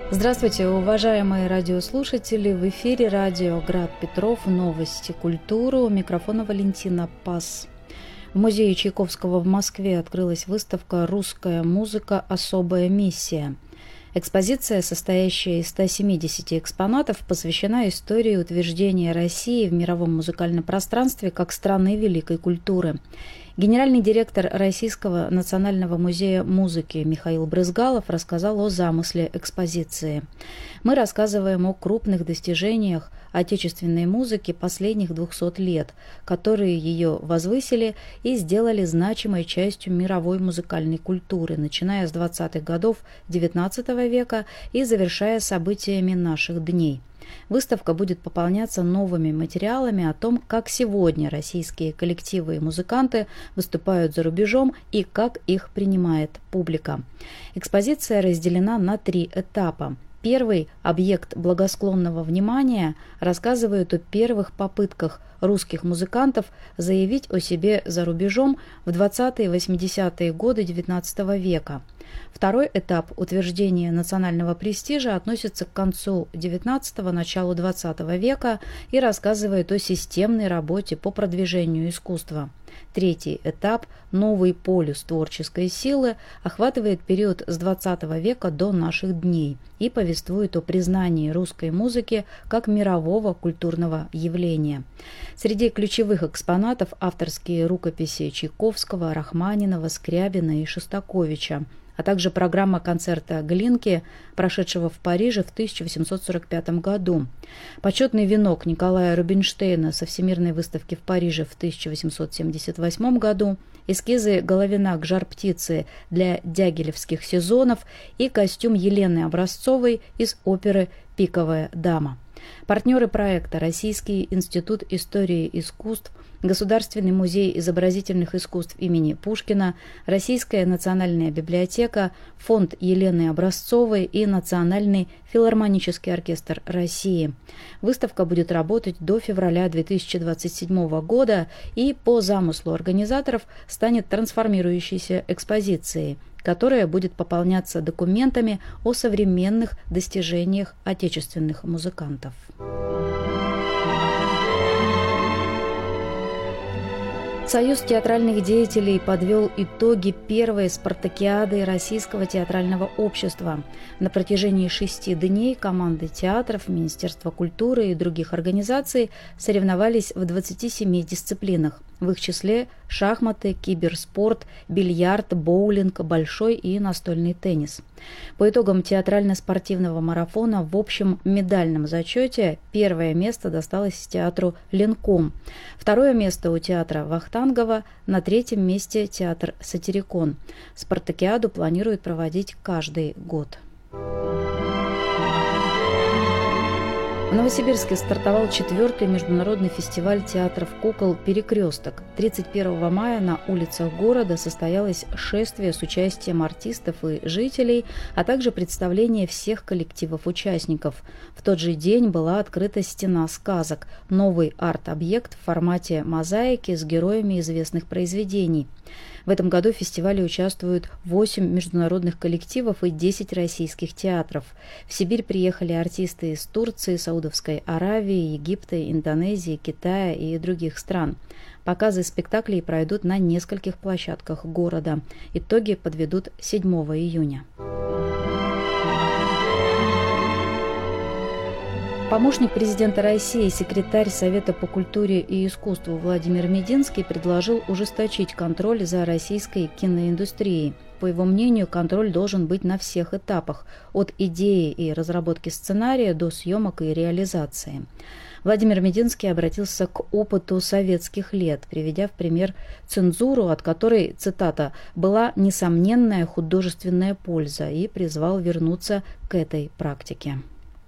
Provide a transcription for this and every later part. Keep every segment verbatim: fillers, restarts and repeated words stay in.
Здравствуйте, уважаемые радиослушатели! В эфире радио «Град Петров», новости культуры. У микрофона Валентина Пас. В музее Чайковского в Москве открылась выставка «Русская музыка. Особая миссия». Экспозиция, состоящая из ста семидесяти экспонатов, посвящена истории утверждения России в мировом музыкальном пространстве как страны великой культуры. Генеральный директор Российского национального музея музыки Михаил Брызгалов рассказал о замысле экспозиции. Мы рассказываем о крупных достижениях отечественной музыки последних двухсот лет, которые ее возвысили и сделали значимой частью мировой музыкальной культуры, начиная с двадцатых годов девятнадцатого века и завершая событиями наших дней. Выставка будет пополняться новыми материалами о том, как сегодня российские коллективы и музыканты выступают за рубежом и как их принимает публика. Экспозиция разделена на три этапа. Первый, объект благосклонного внимания, рассказывает о первых попытках русских музыкантов заявить о себе за рубежом в двадцатые и восьмидесятые годы девятнадцатого века. Второй этап утверждения национального престижа относится к концу девятнадцатого – началу двадцатого века и рассказывает о системной работе по продвижению искусства. Третий этап – новый полюс творческой силы, охватывает период с двадцатого века до наших дней и повествует о признании русской музыки как мирового культурного явления. Среди ключевых экспонатов авторские рукописи Чайковского, Рахманинова, Скрябина и Шостаковича, а также программа концерта Глинки, прошедшего в Париже в тысяча восемьсот сорок пятом году, почетный венок Николая Рубинштейна со Всемирной выставки в Париже в тысяча восемьсот семьдесят восьмом году, эскизы Головина к «Жар-птице» для дягилевских сезонов и костюм Елены Образцовой из оперы «Пиковая дама». Партнеры проекта – Российский институт истории искусств, Государственный музей изобразительных искусств имени Пушкина, Российская национальная библиотека, фонд Елены Образцовой и Национальный филармонический оркестр России. Выставка будет работать до февраля две тысячи двадцать седьмого года и по замыслу организаторов станет трансформирующейся экспозицией, которая будет пополняться документами о современных достижениях отечественных музыкантов. Союз театральных деятелей подвел итоги первой спартакиады Российского театрального общества. На протяжении шести дней команды театров, Министерства культуры и других организаций соревновались в двадцати семи дисциплинах. В их числе шахматы, киберспорт, бильярд, боулинг, большой и настольный теннис. По итогам театрально-спортивного марафона в общем медальном зачете первое место досталось театру «Ленком», второе место у театра Вахтангова, на третьем месте театр «Сатирикон». Спартакиаду планируют проводить каждый год. В Новосибирске стартовал четвертый международный фестиваль театров кукол «Перекресток». тридцать первого мая на улицах города состоялось шествие с участием артистов и жителей, а также представление всех коллективов-участников. В тот же день была открыта «Стена сказок» – новый арт-объект в формате мозаики с героями известных произведений. В этом году в фестивале участвуют восемь международных коллективов и десять российских театров. В Сибирь приехали артисты из Турции, Саудовской Аравии, Египта, Индонезии, Китая и других стран. Показы спектаклей пройдут на нескольких площадках города. Итоги подведут седьмого июня. Помощник президента России, секретарь Совета по культуре и искусству Владимир Мединский предложил ужесточить контроль за российской киноиндустрией. По его мнению, контроль должен быть на всех этапах, от идеи и разработки сценария до съемок и реализации. Владимир Мединский обратился к опыту советских лет, приведя в пример цензуру, от которой, цитата, «была несомненная художественная польза», и призвал вернуться к этой практике.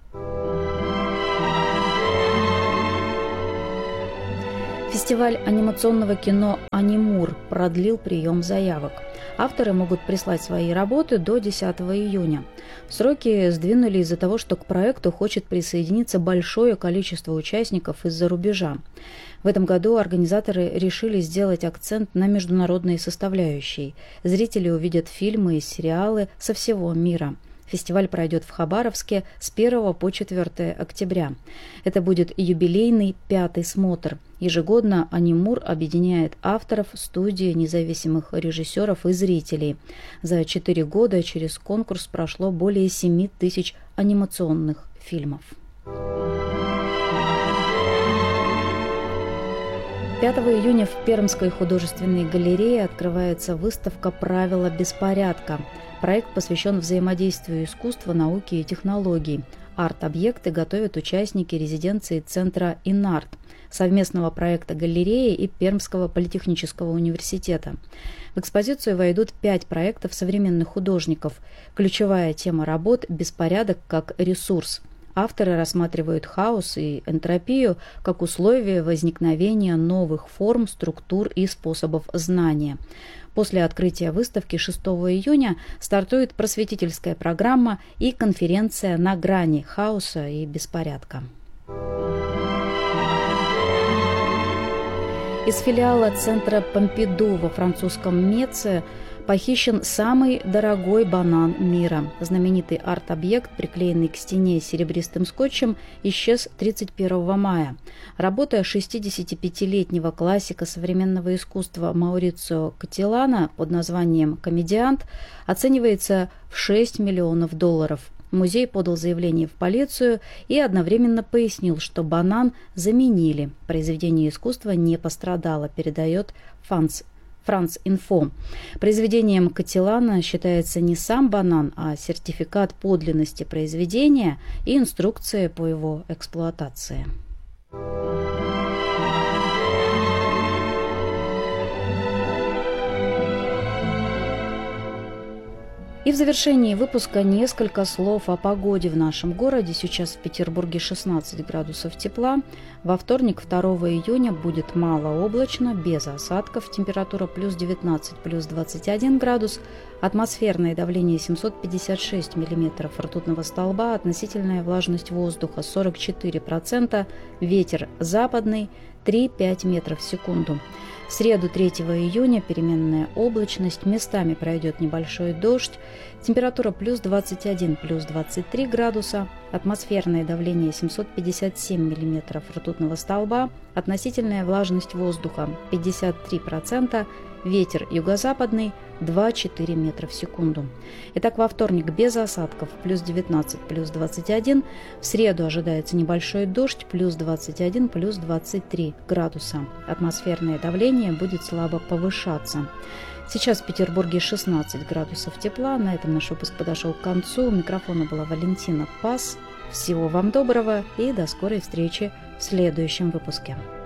Фестиваль анимационного кино «Анимур» продлил прием заявок. Авторы могут прислать свои работы до десятого июня. Сроки сдвинули из-за того, что к проекту хочет присоединиться большое количество участников из-за рубежа. В этом году организаторы решили сделать акцент на международной составляющей. Зрители увидят фильмы и сериалы со всего мира. Фестиваль пройдет в Хабаровске с первого по четвёртое октября. Это будет юбилейный пятый смотр. Ежегодно «Анимур» объединяет авторов, студии, независимых режиссеров и зрителей. За четыре года через конкурс прошло более семи тысяч анимационных фильмов. пятого июня в Пермской художественной галерее открывается выставка «Правила беспорядка». Проект посвящен взаимодействию искусства, науки и технологий. Арт-объекты готовят участники резиденции центра «Инарт», совместного проекта галереи и Пермского политехнического университета. В экспозицию войдут пять проектов современных художников. Ключевая тема работ – беспорядок как ресурс. Авторы рассматривают хаос и энтропию как условия возникновения новых форм, структур и способов знания. После открытия выставки шестого июня стартует просветительская программа и конференция «На грани хаоса и беспорядка». Из филиала центра Помпиду во французском Меце похищен самый дорогой банан мира. Знаменитый арт-объект, приклеенный к стене серебристым скотчем, исчез тридцать первого мая. Работа шестидесятипятилетнего классика современного искусства Маурицио Катилана под названием «Комедиант» оценивается в шесть миллионов долларов. Музей подал заявление в полицию и одновременно пояснил, что банан заменили. Произведение искусства не пострадало, передает Франц Франц-Инфо. Произведением Катилана считается не сам банан, а сертификат подлинности произведения и инструкция по его эксплуатации. И в завершении выпуска несколько слов о погоде в нашем городе. Сейчас в Петербурге шестнадцать градусов тепла. Во вторник, второго июня, будет малооблачно, без осадков. Температура плюс девятнадцать, плюс двадцать один градус. Атмосферное давление семьсот пятьдесят шесть миллиметров ртутного столба. Относительная влажность воздуха сорок четыре процента. Ветер западный три-пять метров в секунду. В среду, третьего июня, переменная облачность, местами пройдет небольшой дождь, температура плюс двадцать один, плюс двадцать три градуса, атмосферное давление семьсот пятьдесят семь миллиметров ртутного столба, относительная влажность воздуха пятьдесят три процента, ветер юго-западный два-четыре метра в секунду. Итак, во вторник без осадков плюс девятнадцать, плюс двадцать один, в среду ожидается небольшой дождь плюс двадцать один, плюс двадцать три градуса. Атмосферное давление будет слабо повышаться. Сейчас в Петербурге шестнадцать градусов тепла. На этом наш выпуск подошел к концу. У микрофона была Валентина Пас. Всего вам доброго и до скорой встречи в следующем выпуске.